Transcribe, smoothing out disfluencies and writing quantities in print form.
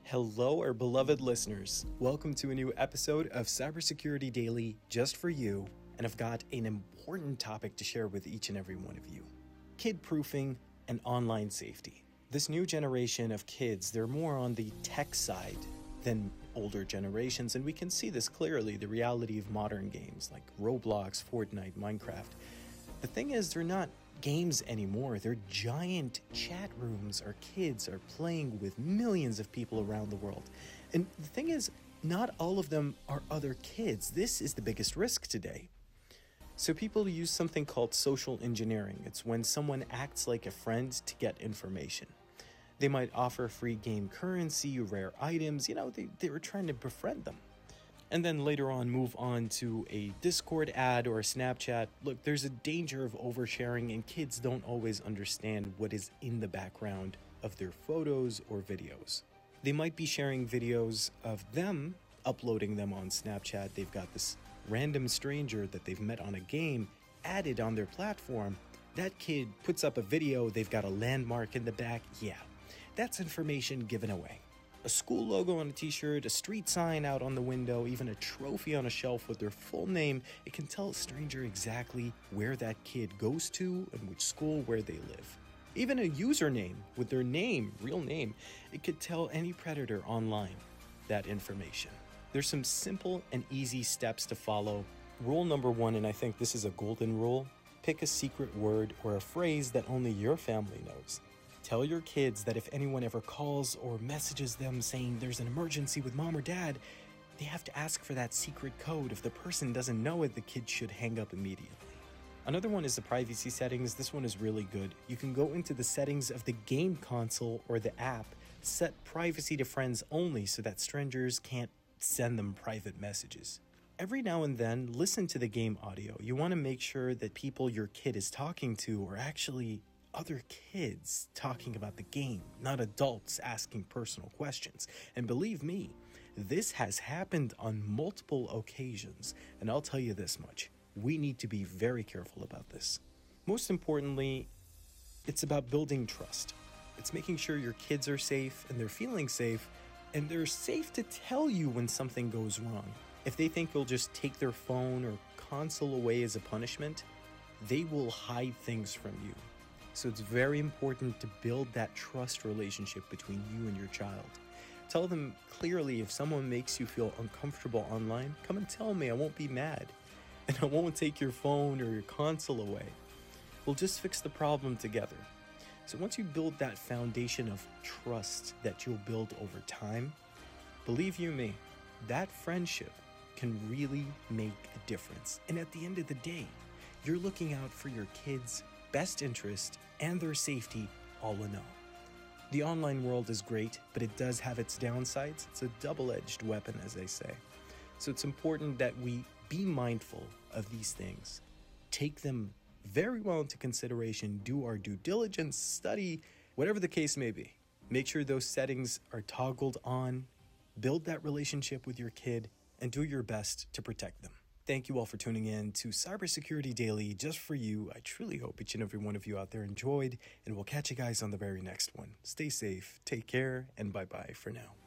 Hello, our beloved listeners. Welcome to a new episode of Cybersecurity Daily just for you, and I've got an important topic to share with each and every one of you. Kid proofing and online safety. This new generation of kids, they're more on the tech side than older generations, and we can see this clearly, the reality of modern games like Roblox, Fortnite, Minecraft. The thing is, they're not games anymore. They're giant chat rooms. Our kids are playing with millions of people around the world. And the thing is, not all of them are other kids. This is the biggest risk today. So people use something called social engineering. It's when someone acts like a friend to get information. They might offer free game currency, rare items, they were trying to befriend them. And then later on move on to a Discord ad or a Snapchat. Look, there's a danger of oversharing, and kids don't always understand what is in the background of their photos or videos. They might be sharing videos of them, uploading them on Snapchat. They've got this random stranger that they've met on a game added on their platform. That kid puts up a video, they've got a landmark in the back. Yeah, that's information given away. A school logo on a t-shirt, a street sign out on the window, even a trophy on a shelf with their full name, it can tell a stranger exactly where that kid goes to and which school, where they live. Even a username with their name, real name, it could tell any predator online that information. There's some simple and easy steps to follow. Rule number 1, and I think this is a golden rule, pick a secret word or a phrase that only your family knows. Tell your kids that if anyone ever calls or messages them saying there's an emergency with mom or dad, they have to ask for that secret code. If the person doesn't know it, the kid should hang up immediately. Another one is the privacy settings. This one is really good. You can go into the settings of the game console or the app, set privacy to friends only so that strangers can't send them private messages. Every now and then, listen to the game audio. You want to make sure that people your kid is talking to are actually other kids talking about the game, not adults asking personal questions. And believe me, this has happened on multiple occasions. And I'll tell you this much, we need to be very careful about this. Most importantly, it's about building trust. It's making sure your kids are safe and they're feeling safe, and they're safe to tell you when something goes wrong. If they think you'll just take their phone or console away as a punishment, they will hide things from you. So it's very important to build that trust relationship between you and your child. Tell them clearly, if someone makes you feel uncomfortable online, come and tell me. I won't be mad. And I won't take your phone or your console away. We'll just fix the problem together. So once you build that foundation of trust that you'll build over time, believe you me, that friendship can really make a difference. And at the end of the day, you're looking out for your kids' best interest and their safety all in all. The online world is great, but it does have its downsides. It's a double-edged weapon, as they say. So it's important that we be mindful of these things. Take them very well into consideration, do our due diligence, study, whatever the case may be. Make sure those settings are toggled on, build that relationship with your kid, and do your best to protect them. Thank you all for tuning in to Cybersecurity Daily just for you. I truly hope each and every one of you out there enjoyed, and we'll catch you guys on the very next one. Stay safe, take care, and bye-bye for now.